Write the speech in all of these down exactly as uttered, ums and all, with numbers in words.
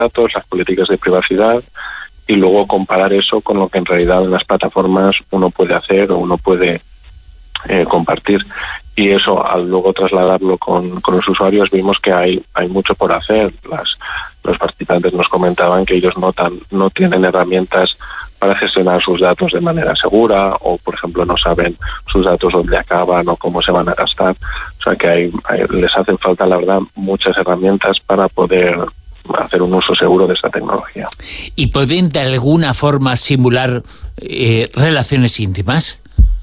datos, las políticas de privacidad, y luego comparar eso con lo que en realidad en las plataformas uno puede hacer o uno puede eh, compartir. Y eso, al luego trasladarlo con, con los usuarios, vimos que hay hay mucho por hacer. Las, los participantes nos comentaban que ellos no, tan, no tienen herramientas para gestionar sus datos de manera segura, o por ejemplo no saben sus datos dónde acaban o cómo se van a gastar. O sea que hay, hay, les hacen falta, la verdad, muchas herramientas para poder hacer un uso seguro de esta tecnología. ¿Y pueden de alguna forma simular eh, relaciones íntimas?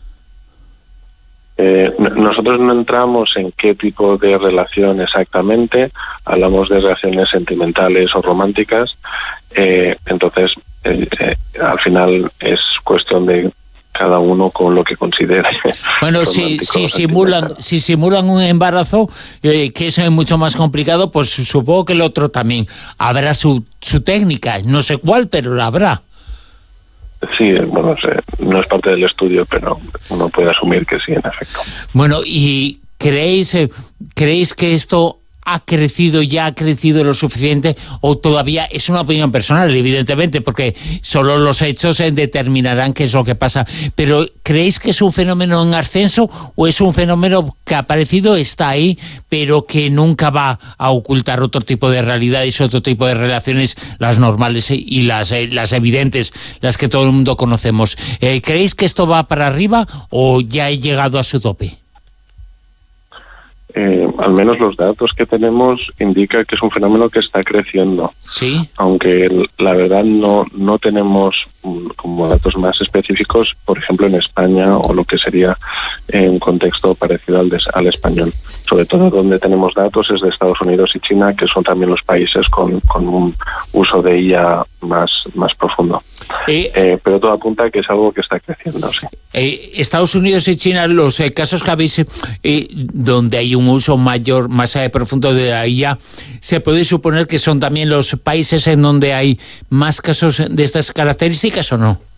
Eh, nosotros no entramos en qué tipo de relación exactamente, hablamos de relaciones sentimentales o románticas, eh, entonces eh, eh, al final es cuestión de cada uno con lo que considere. Bueno, si, si simulan si simulan un embarazo, eh, que eso es mucho más complicado, pues supongo que el otro también habrá su, su técnica, no sé cuál, pero la habrá. Sí, bueno, no es parte del estudio, pero uno puede asumir que sí, en efecto. Bueno, ¿y creéis, eh, creéis que esto ha crecido, ya ha crecido lo suficiente, o todavía es una opinión personal, evidentemente, porque solo los hechos eh, determinarán qué es lo que pasa? Pero ¿creéis que es un fenómeno en ascenso o es un fenómeno que ha aparecido, está ahí, pero que nunca va a ocultar otro tipo de realidades, otro tipo de relaciones, las normales y las, eh, las evidentes, las que todo el mundo conocemos? Eh, ¿Creéis que esto va para arriba o ya ha llegado a su tope? Eh, al menos los datos que tenemos indican que es un fenómeno que está creciendo. Sí. Aunque la verdad no no tenemos um, como datos más específicos, por ejemplo en España, o lo que sería en un contexto parecido al, de, al español. Sobre todo donde tenemos datos es de Estados Unidos y China, que son también los países con, con un uso de I A más, más profundo. Eh, eh, pero todo apunta a que es algo que está creciendo, sí. Eh, Estados Unidos y China, los eh, casos que habéis, eh, donde hay un uso mayor, más eh, profundo de la I A, ¿se puede suponer que son también los países en donde hay más casos de estas características o no?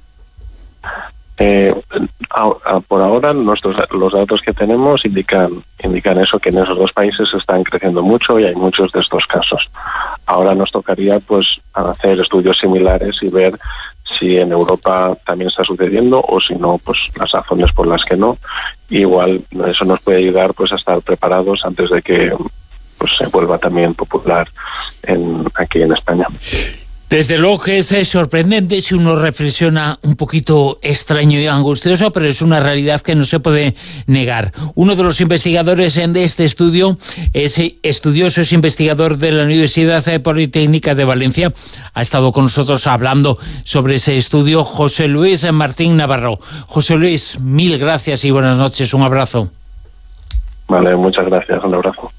Eh, a, a, por ahora nuestros los datos que tenemos indican indican eso, que en esos dos países están creciendo mucho y hay muchos de estos casos. Ahora nos tocaría pues hacer estudios similares y ver si en Europa también está sucediendo, o si no, pues las razones por las que no. Igual eso nos puede ayudar pues a estar preparados antes de que pues se vuelva también popular en, aquí en España. Desde luego que es sorprendente si uno reflexiona, un poquito extraño y angustioso, pero es una realidad que no se puede negar. Uno de los investigadores de este estudio es estudioso, es investigador de la Universidad Politécnica de Valencia. Ha estado con nosotros hablando sobre ese estudio, José Luis Martín Navarro. José Luis, mil gracias y buenas noches, un abrazo. Vale, muchas gracias, un abrazo.